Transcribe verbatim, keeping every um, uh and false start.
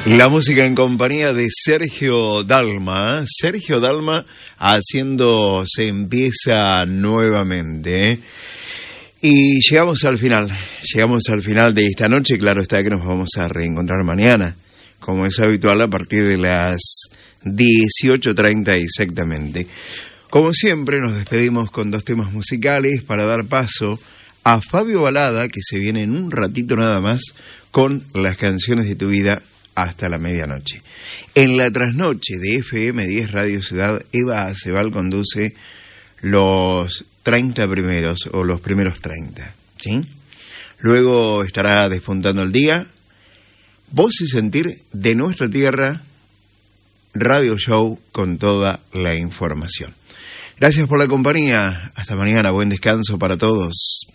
La música en compañía de Sergio Dalma. Sergio Dalma haciendo Se Empieza Nuevamente. ¿eh? Y llegamos al final. Llegamos al final de esta noche. Claro está que nos vamos a reencontrar mañana, como es habitual, a partir de las dieciocho treinta exactamente. Como siempre, nos despedimos con dos temas musicales para dar paso a Fabio Balada, que se viene en un ratito nada más con las canciones de tu vida hasta la medianoche. En la trasnoche de F M diez Radio Ciudad, Eva Acebal conduce los treinta primeros o los primeros treinta, ¿sí? Luego estará despuntando el día. Voz y Sentir de Nuestra Tierra, Radio Show con toda la información. Gracias por la compañía. Hasta mañana. Buen descanso para todos.